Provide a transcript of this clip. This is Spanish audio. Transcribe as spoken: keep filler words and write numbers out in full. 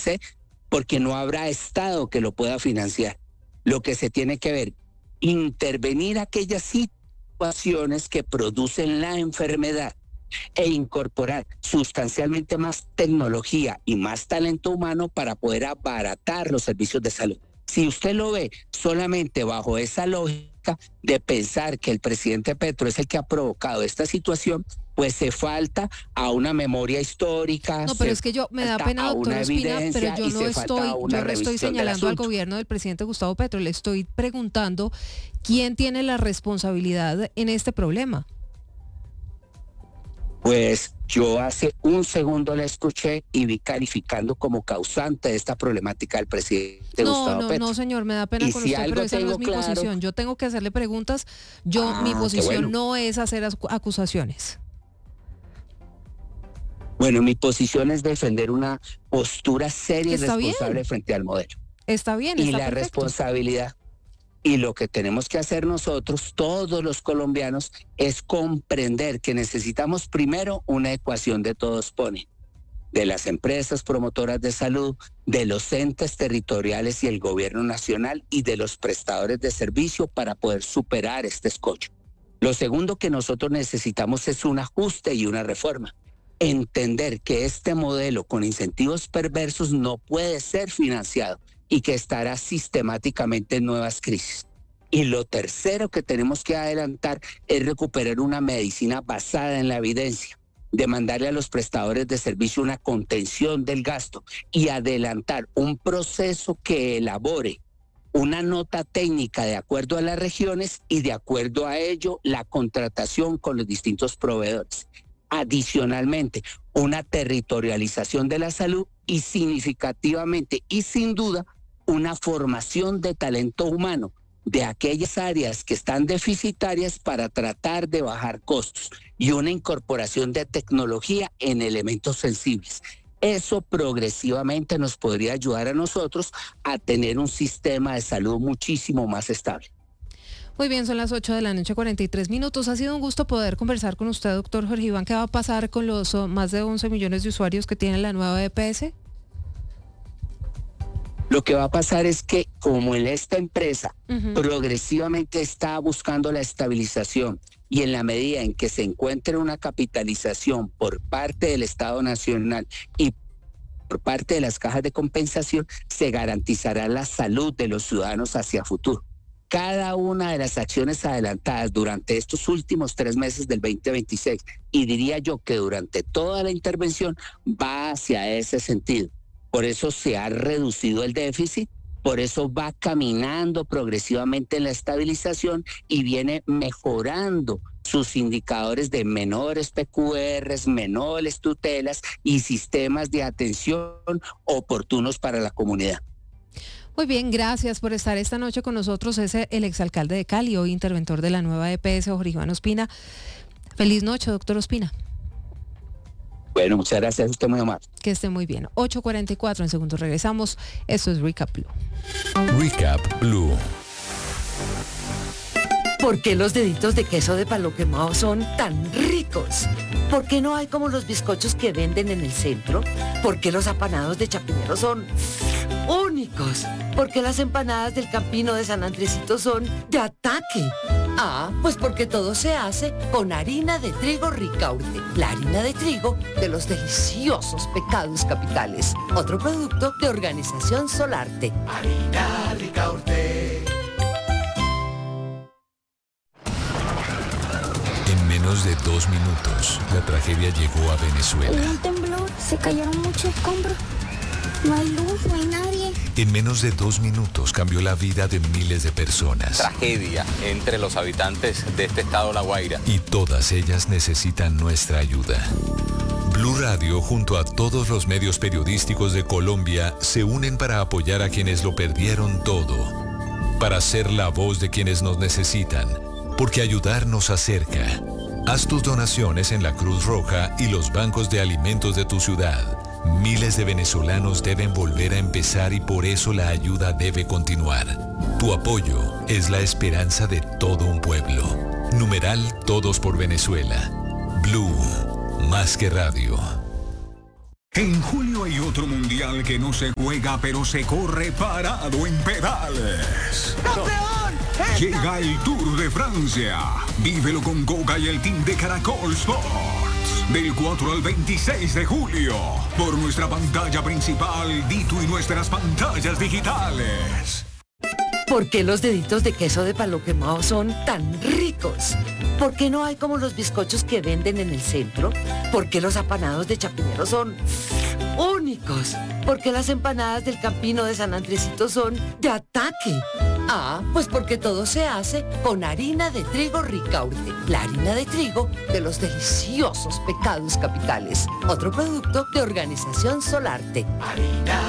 C, porque no habrá Estado que lo pueda financiar. Lo que se tiene que ver, intervenir aquellas situaciones que producen la enfermedad e incorporar sustancialmente más tecnología y más talento humano para poder abaratar los servicios de salud. Si usted lo ve solamente bajo esa lógica de pensar que el presidente Petro es el que ha provocado esta situación, pues se falta a una memoria histórica. No, pero es que yo, me da pena, doctor Ospina, pero yo no estoy, yo no estoy señalando al gobierno del presidente Gustavo Petro, le estoy preguntando quién tiene la responsabilidad en este problema. Pues yo hace un segundo la escuché y vi calificando como causante de esta problemática al presidente no, Gustavo no, Petro. No, no, señor, me da pena y con si usted, pero esa no es mi claro, posición. Yo tengo que hacerle preguntas. Yo, ah, mi posición bueno. no es hacer acusaciones. Bueno, mi posición es defender una postura seria y responsable bien. frente al modelo. Está bien, y está la perfecto. responsabilidad. Y lo que tenemos que hacer nosotros, todos los colombianos, es comprender que necesitamos primero una ecuación de todos ponen, de las empresas promotoras de salud, de los entes territoriales y el gobierno nacional y de los prestadores de servicio para poder superar este escollo. Lo segundo que nosotros necesitamos es un ajuste y una reforma. Entender que este modelo con incentivos perversos no puede ser financiado y que estará sistemáticamente en nuevas crisis. Y lo tercero que tenemos que adelantar es recuperar una medicina basada en la evidencia, demandarle a los prestadores de servicio una contención del gasto y adelantar un proceso que elabore una nota técnica de acuerdo a las regiones y de acuerdo a ello la contratación con los distintos proveedores. Adicionalmente, una territorialización de la salud y significativamente y sin duda una formación de talento humano de aquellas áreas que están deficitarias para tratar de bajar costos y una incorporación de tecnología en elementos sensibles. Eso progresivamente nos podría ayudar a nosotros a tener un sistema de salud muchísimo más estable. Muy bien, son las ocho de la noche, cuarenta y tres minutos. Ha sido un gusto poder conversar con usted, doctor Jorge Iván. ¿Qué va a pasar con los oh, más de once millones de usuarios que tiene la nueva E P S? Lo que va a pasar es que como en esta empresa uh-huh. progresivamente está buscando la estabilización y en la medida en que se encuentre una capitalización por parte del Estado Nacional y por parte de las cajas de compensación, se garantizará la salud de los ciudadanos hacia futuro. Cada una de las acciones adelantadas durante estos últimos tres meses del veinte veintiséis, y diría yo que durante toda la intervención, va hacia ese sentido. Por eso se ha reducido el déficit, por eso va caminando progresivamente en la estabilización y viene mejorando sus indicadores de menores P Q Rs, menores tutelas y sistemas de atención oportunos para la comunidad. Muy bien, gracias por estar esta noche con nosotros. Es el exalcalde de Cali, hoy interventor de la nueva E P S, Jorge Iván Ospina. Feliz noche, doctor Ospina. Bueno, muchas gracias, usted muy amable. Que esté muy bien. ocho cuarenta y cuatro, en segundos regresamos. Esto es Recap Blue. Recap Blue. ¿Por qué los deditos de queso de palo quemado son tan ricos? ¿Por qué no hay como los bizcochos que venden en el centro? ¿Por qué los apanados de Chapinero son únicos? ¿Por qué las empanadas del Campino de San Andresito son de ataque? Ah, pues porque todo se hace con harina de trigo Ricaurte, la harina de trigo de los deliciosos pecados capitales. Otro producto de Organización Solarte. Harina Ricaurte. En menos de dos minutos, la tragedia llegó a Venezuela. Hubo un temblor, se cayeron muchos escombros. No hay luz, no hay nadie. En menos de dos minutos cambió la vida de miles de personas. Tragedia entre los habitantes de este estado La Guaira. Y todas ellas necesitan nuestra ayuda. Blue Radio, junto a todos los medios periodísticos de Colombia, se unen para apoyar a quienes lo perdieron todo. Para ser la voz de quienes nos necesitan. Porque ayudar nos acerca. Haz tus donaciones en la Cruz Roja y los bancos de alimentos de tu ciudad. Miles de venezolanos deben volver a empezar y por eso la ayuda debe continuar. Tu apoyo es la esperanza de todo un pueblo. Numeral Todos por Venezuela. Blue, más que radio. En julio hay otro mundial que no se juega, pero se corre parado en pedales. ¡Campeón! Llega el Tour de Francia. Vívelo con Goga y el team de Caracol Sports. Del cuatro al veintiséis de julio. Por nuestra pantalla principal, Dito y nuestras pantallas digitales. ¿Por qué los deditos de queso de palo quemado son tan ricos? ¿Por qué no hay como los bizcochos que venden en el centro? ¿Por qué los apanados de Chapinero son únicos? ¿Por qué las empanadas del Campino de San Andresito son de ataque? Ah, pues porque todo se hace con harina de trigo Ricaurte, la harina de trigo de los deliciosos pecados capitales. Otro producto de Organización Solarte. Harina